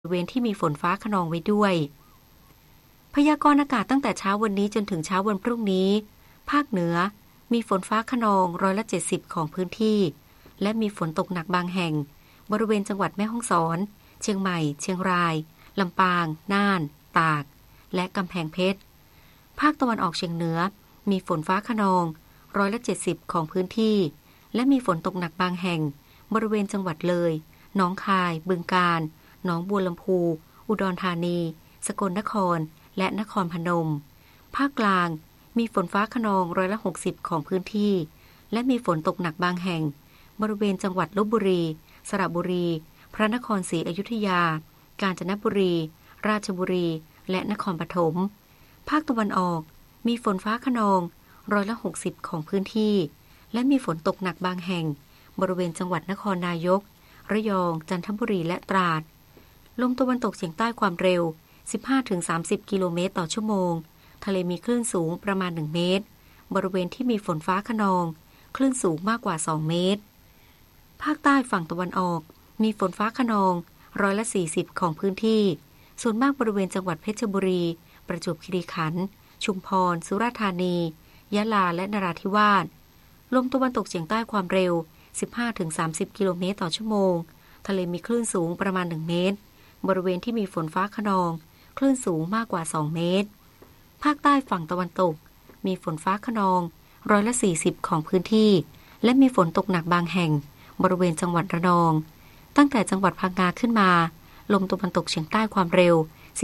บริเวณที่มีฝนฟ้าคะนองไว้ด้วยพยากรณ์อากาศตั้งแต่เช้าวันนี้จนถึงเช้าวันพรุ่งนี้ภาคเหนือมีฝนฟ้าคะนอง70%ของพื้นที่และมีฝนตกหนักบางแห่งบริเวณจังหวัดแม่ฮ่องสอนเชียงใหม่เชียงรายลำปางน่านตากและกำแพงเพชรภาคตะวันออกเฉียงเหนือมีฝนฟ้าคะนอง70%ของพื้นที่และมีฝนตกหนักบางแห่งบริเวณจังหวัดเลยหนองคายบึงกาฬหนองบัวลำพูอุดรธานีสกลนครและนครพนมภาคกลางมีฝนฟ้าคะนอง60%ของพื้นที่และมีฝนตกหนักบางแห่งบริเวณจังหวัดลพบุรีสระบุรีพระนครศรีอยุธยากาญจนบุรีราชบุรีและนครปฐมภาคตะวันออกมีฝนฟ้าคะนอง60%ของพื้นที่และมีฝนตกหนักบางแห่งบริเวณจังหวัดนครนายกระยองจันทบุรีและตราดลมตะวันตกเฉียงใต้ความเร็ว 15-30 กิโลเมตรต่อชั่วโมงทะเลมีคลื่นสูงประมาณ1เมตรบริเวณที่มีฝนฟ้าคะนองคลื่นสูงมากกว่า2เมตรภาคใต้ฝั่งตะวันออกมีฝนฟ้าคะนอง40%ของพื้นที่ส่วนมากบริเวณจังหวัดเพชรบุรีประจวบคีรีขันธ์ชุมพรสุราษฎร์ธานียะลาและนราธิวาสลมตะวันตกเฉียงใต้ความเร็ว 15-30 กิโลเมตรต่อชั่วโมงทะเลมีคลื่นสูงประมาณ1เมตรบริเวณที่มีฝนฟ้าคะนองคลื่นสูงมากกว่า2เมตรภาคใต้ฝั่งตะวันตกมีฝนฟ้าคะนอง40%ของพื้นที่และมีฝนตกหนักบางแห่งบริเวณจังหวัดระนองตั้งแต่จังหวัดพังงาขึ้นมาลมตะวันตกเฉียงใต้ความเร็ว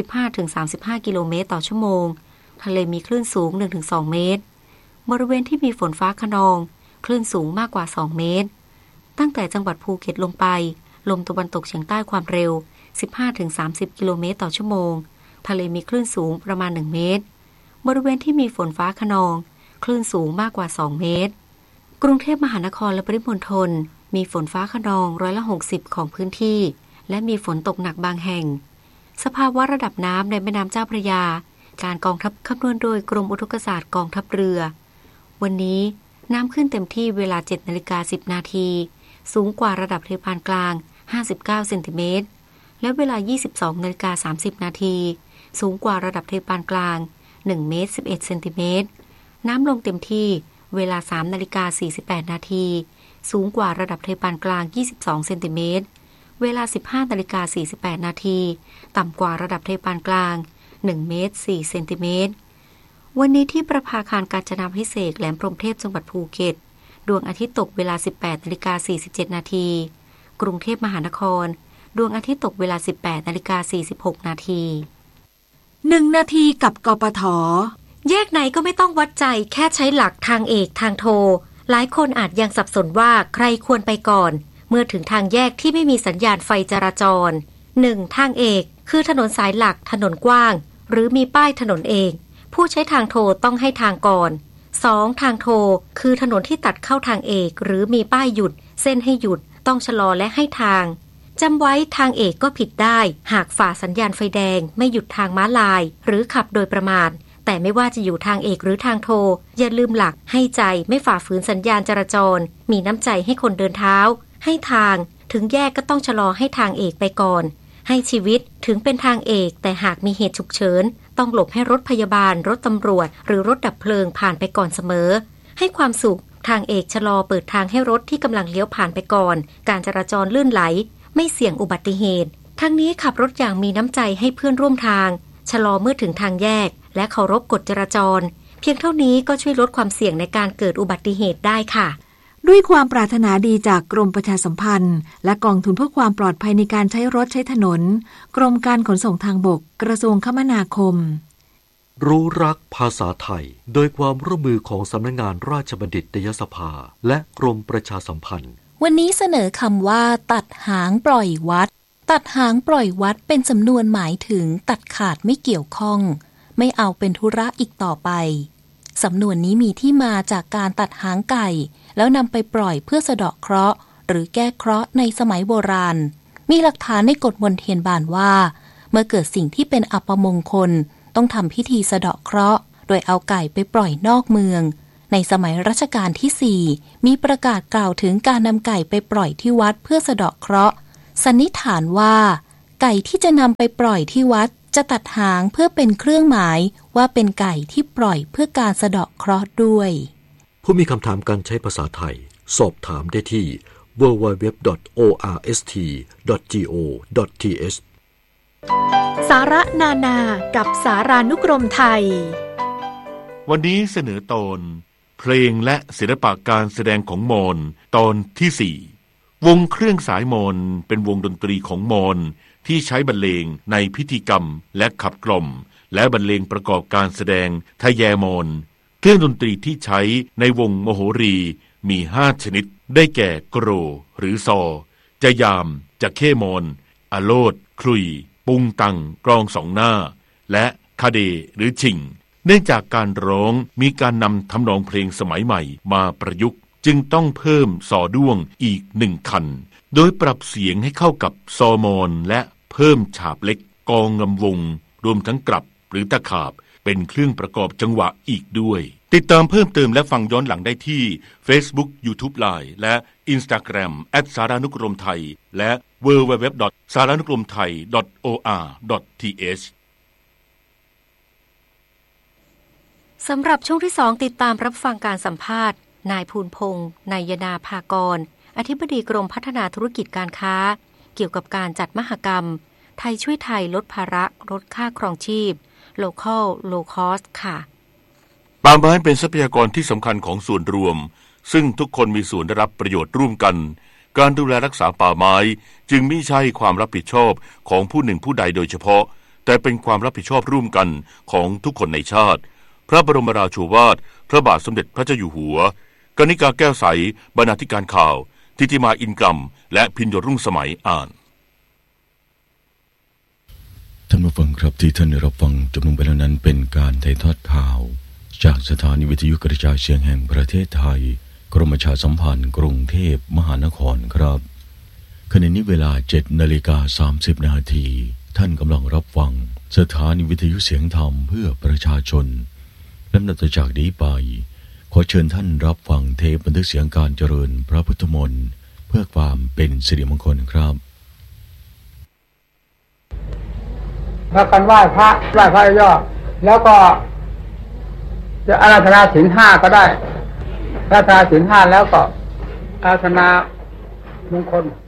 15-35 กิโลเมตรต่อชั่วโมงทะเลมีคลื่นสูง 1-2 เมตรบริเวณที่มีฝนฟ้าคะนองคลื่นสูงมากกว่า2เมตรตั้งแต่จังหวัดภูเก็ตลงไปลมตะวันตกเฉียงใต้ความเร็ว 15-30 กิโลเมตรต่อชั่วโมงทะเลมีคลื่นสูงประมาณ1เมตรบริเวณที่มีฝนฟ้าคะนองคลื่นสูงมากกว่า2เมตรกรุงเทพมหานครและปริมณฑลมีฝนฟ้าคะนอง60%ของพื้นที่และมีฝนตกหนักบางแห่งสภาวะระดับน้ำในแม่น้ำเจ้าพระยาการกองทัพคำนวณโดยกรมอุทกศาสตร์กองทัพเรือวันนี้น้ำขึ้นเต็มที่เวลา 7:10 นาทีสูงกว่าระดับทะเลปานกลาง59เซนติเมตรและเวลา 22:30 นาทีสูงกว่าระดับทะเลปานกลาง1เมตร11เซนติเมตรน้ำลงเต็มที่เวลา 3:48 นาทีสูงกว่าระดับทะเลปานกลาง22เซนติเมตรเวลา 15:48 นาทีต่ำกว่าระดับทะเลปานกลาง1เมตร4เซนติเมตรวันนี้ที่ประภาคารกาญจนาภิเษกแหลมพรหมเทพจังหวัดภูเก็ตดวงอาทิตย์ตกเวลา 18:47 นาทีกรุงเทพมหานครดวงอาทิตย์ตกเวลา 18:46 นาที 1 นาทีกับกปท. แยกไหนก็ไม่ต้องวัดใจแค่ใช้หลักทางเอกทางโทหลายคนอาจยังสับสนว่าใครควรไปก่อนเมื่อถึงทางแยกที่ไม่มีสัญญาณไฟจราจร 1. ทางเอกคือถนนสายหลักถนนกว้างหรือมีป้ายถนนเองผู้ใช้ทางโทต้องให้ทางก่อน 2. ทางโทคือถนนที่ตัดเข้าทางเอกหรือมีป้ายหยุดเส้นให้หยุดต้องชะลอและให้ทางจำไว้ทางเอกก็ผิดได้หากฝ่าสัญญาณไฟแดงไม่หยุดทางม้าลายหรือขับโดยประมาทแต่ไม่ว่าจะอยู่ทางเอกหรือทางโทอย่าลืมหลักให้ใจไม่ฝ่าฝืนสัญญาณจราจรมีน้ำใจให้คนเดินเท้าให้ทางถึงแยกก็ต้องชะลอให้ทางเอกไปก่อนให้ชีวิตถึงเป็นทางเอกแต่หากมีเหตุฉุกเฉินต้องหลบให้รถพยาบาลรถตำรวจหรือรถดับเพลิงผ่านไปก่อนเสมอให้ความสุขทางเอกชะลอเปิดทางให้รถที่กำลังเลี้ยวผ่านไปก่อนการจราจรลื่นไหลไม่เสี่ยงอุบัติเหตุทั้งนี้ขับรถอย่างมีน้ำใจให้เพื่อนร่วมทางชะลอเมื่อถึงทางแยกและเคารพกฎจราจรเพียงเท่านี้ก็ช่วยลดความเสี่ยงในการเกิดอุบัติเหตุได้ค่ะด้วยความปรารถนาดีจากกรมประชาสัมพันธ์และกองทุนเพื่อความปลอดภัยในการใช้รถใช้ถนนกรมการขนส่งทางบกกระทรวงคมนาคมรู้รักภาษาไทยโดยความร่วมมือของสำนักงานราชบัณฑิตยสภาและกรมประชาสัมพันธ์วันนี้เสนอคำว่าตัดหางปล่อยวัดตัดหางปล่อยวัดเป็นสำนวนหมายถึงตัดขาดไม่เกี่ยวข้องไม่เอาเป็นธุระอีกต่อไปสำนวนนี้มีที่มาจากการตัดหางไก่แล้วนำไปปล่อยเพื่อสะเดาะเคราะห์หรือแก้เคราะห์ในสมัยโบราณมีหลักฐานในกฎมนเทียนบานว่าเมื่อเกิดสิ่งที่เป็นอัปมงคลต้องทำพิธีสะเดาะเคราะห์โดยเอาไก่ไปปล่อยนอกเมืองในสมัยรัชกาลที่ 4มีประกาศกล่าวถึงการนำไก่ไปปล่อยที่วัดเพื่อสะเดาะเคราะห์สันนิษฐานว่าไก่ที่จะนำไปปล่อยที่วัดจะตัดหางเพื่อเป็นเครื่องหมายว่าเป็นไก่ที่ปล่อยเพื่อการสะเดาะเคราะห์ด้วยผู้มีคำถามการใช้ภาษาไทยสอบถามได้ที่ www.orst.go.th สาระนานากับสารานุกรมไทยวันนี้เสนอตอนเพลงและศิลปะการแสดงของมอญตอนที่4วงเครื่องสายมอญเป็นวงดนตรีของมอญที่ใช้บรรเลงในพิธีกรรมและขับกล่อมและบรรเลงประกอบการแสดงทะแยมอญเครื่องดนตรีที่ใช้ในวงมโหรีมี5ชนิดได้แก่โกรหรือซอจะยามจะเข้มอนอโลดคลุยปุงตังกลองสองหน้าและคาเดหรือชิงเนื่องจากการร้องมีการนำทำนองเพลงสมัยใหม่มาประยุกต์จึงต้องเพิ่มซอด้วงอีก1คันโดยปรับเสียงให้เข้ากับซอมอนและเพิ่มฉาบเล็กกองงำวงรวมทั้งกลับหรือตะขาบเป็นเครื่องประกอบจังหวะอีกด้วยติดตามเพิ่มเติมและฟังย้อนหลังได้ที่ Facebook YouTube Line และ Instagram @saranukromthai และ www.saranukromthai.or.th สำหรับช่วงที่2ติดตามรับฟังการสัมภาษณ์นายภูลพงษ์นายนาภากรอธิบดีกรมพัฒนาธุรกิจการค้าเกี่ยวกับการจัดมหกรรมไทยช่วยไทยลดภาระลดค่าครองชีพ Local Low Cost ค่ะป่าไม้เป็นทรัพยากรที่สำคัญของส่วนรวมซึ่งทุกคนมีส่วนได้รับประโยชน์ร่วมกันการดูแลรักษาป่าไม้จึงไม่ใช่ความรับผิดชอบของผู้หนึ่งผู้ใดโดยเฉพาะแต่เป็นความรับผิดชอบร่วมกันของทุกคนในชาติพระบรมราโชวาทพระบาทสมเด็จพระเจ้าอยู่หัวกนิกาแก้วใสบรรณาธิการข่าวทิติมาอินกรัมและพิญโยรุ่งสมัยอ่านท่านผู้ฟังครับที่ท่านได้รับฟังจบลงไปแล้วนั้นเป็นการถ่ายทอดข่าวจากสถานีวิทยุกระจายเสียงแห่งประเทศไทยกรมประชาสัมพันธ์กรุงเทพมหานครครับขณะนี้เวลา 7:30 น.ท่านกำลังรับฟังสถานีวิทยุเสียงธรรมเพื่อประชาชนและนับจากนี้ไปขอเชิญท่านรับฟังเทปบันทึกเสียงการเจริญพระพุทธมนต์เพื่อความเป็นสิริมงคลครับพากันไหว้พระย่อแล้วก็จะอาราธนาศีล 5ก็ได้อาราธนาศีล 5แล้วก็อาราธนามงคล